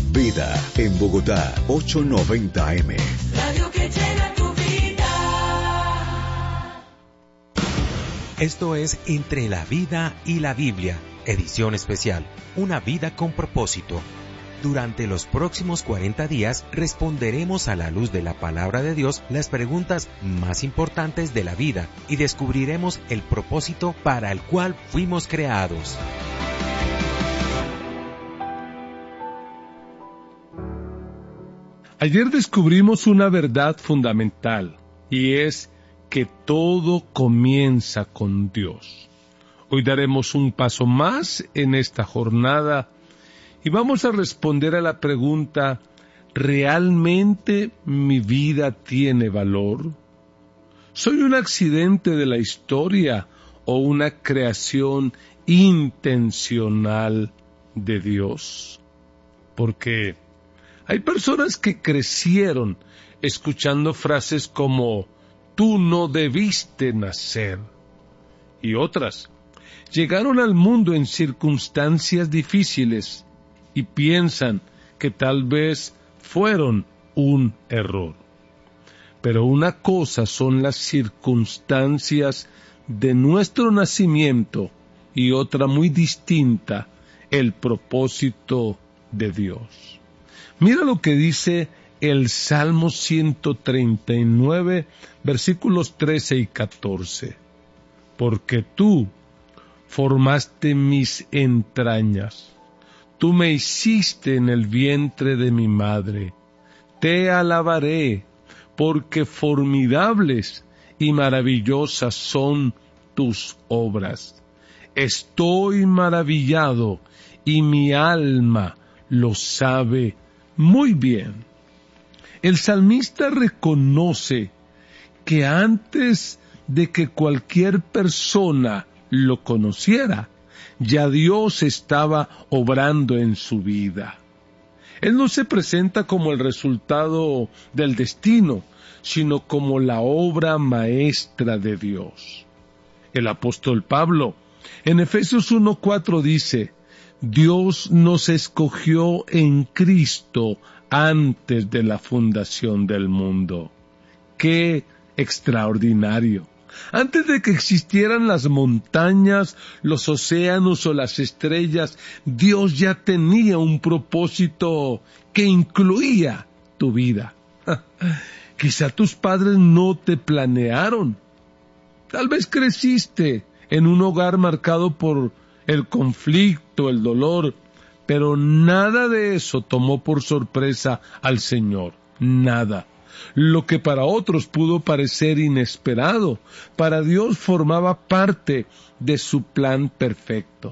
Vida en Bogotá, 890 AM. Radio que llena tu vida. Esto es Entre la Vida y la Biblia, edición especial, una vida con propósito. Durante los próximos 40 días responderemos a la luz de la palabra de Dios las preguntas más importantes de la vida y descubriremos el propósito para el cual fuimos creados. Ayer descubrimos una verdad fundamental, y es que todo comienza con Dios. Hoy daremos un paso más en esta jornada y vamos a responder a la pregunta: ¿realmente mi vida tiene valor? ¿Soy un accidente de la historia o una creación intencional de Dios? Porque hay personas que crecieron escuchando frases como «tú no debiste nacer», y otras llegaron al mundo en circunstancias difíciles y piensan que tal vez fueron un error. Pero una cosa son las circunstancias de nuestro nacimiento y otra muy distinta, el propósito de Dios. Mira lo que dice el Salmo 139, versículos 13 y 14. Porque tú formaste mis entrañas, tú me hiciste en el vientre de mi madre. Te alabaré, porque formidables y maravillosas son tus obras. Estoy maravillado y mi alma lo sabe muy bien. El salmista reconoce que antes de que cualquier persona lo conociera, ya Dios estaba obrando en su vida. Él no se presenta como el resultado del destino, sino como la obra maestra de Dios. El apóstol Pablo, en Efesios 1:4 dice: Dios nos escogió en Cristo antes de la fundación del mundo. ¡Qué extraordinario! Antes de que existieran las montañas, los océanos o las estrellas, Dios ya tenía un propósito que incluía tu vida. Quizá tus padres no te planearon. Tal vez creciste en un hogar marcado por el conflicto, el dolor, pero nada de eso tomó por sorpresa al Señor, nada. Lo que para otros pudo parecer inesperado, para Dios formaba parte de su plan perfecto.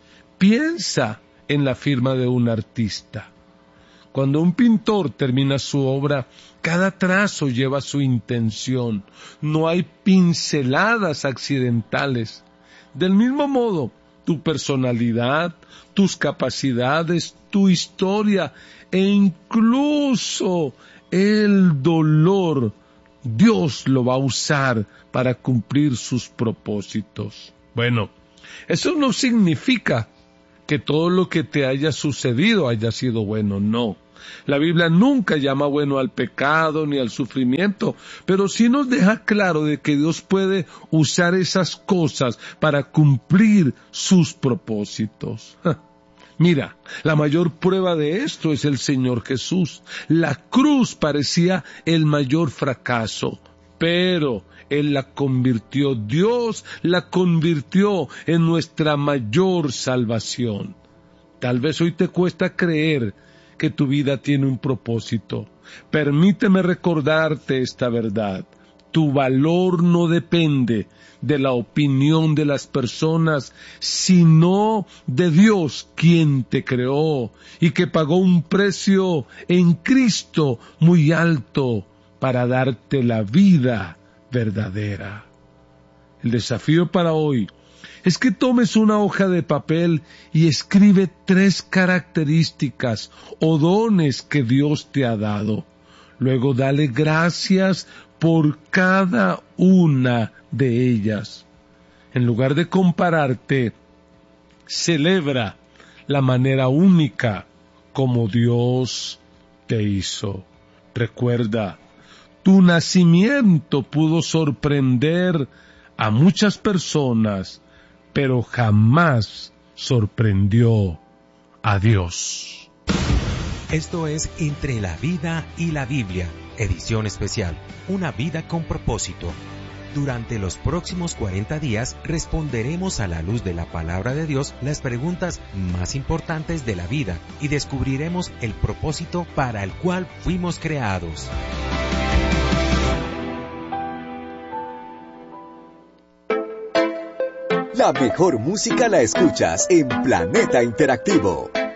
Piensa en la firma de un artista. Cuando un pintor termina su obra, cada trazo lleva su intención, no hay pinceladas accidentales. Del mismo modo, tu personalidad, tus capacidades, tu historia e incluso el dolor, Dios lo va a usar para cumplir sus propósitos. Bueno, eso no significa que todo lo que te haya sucedido haya sido bueno, no. La Biblia nunca llama bueno al pecado ni al sufrimiento, pero sí nos deja claro de que Dios puede usar esas cosas para cumplir sus propósitos. Mira, la mayor prueba de esto es el Señor Jesús. La cruz parecía el mayor fracaso, pero Él la convirtió, Dios la convirtió en nuestra mayor salvación. Tal vez hoy te cuesta creer que tu vida tiene un propósito. Permíteme recordarte esta verdad. Tu valor no depende de la opinión de las personas, sino de Dios, quien te creó y que pagó un precio en Cristo muy alto para darte la vida verdadera. El desafío para hoy es que tomes una hoja de papel y escribe 3 características o dones que Dios te ha dado. Luego dale gracias por cada una de ellas. En lugar de compararte, celebra la manera única como Dios te hizo. Recuerda, tu nacimiento pudo sorprender a muchas personas, pero jamás sorprendió a Dios. Esto es Entre la vida y la Biblia, edición especial, una vida con propósito. Durante los próximos 40 días responderemos a la luz de la palabra de Dios las preguntas más importantes de la vida y descubriremos el propósito para el cual fuimos creados. La mejor música la escuchas en Planeta Interactivo.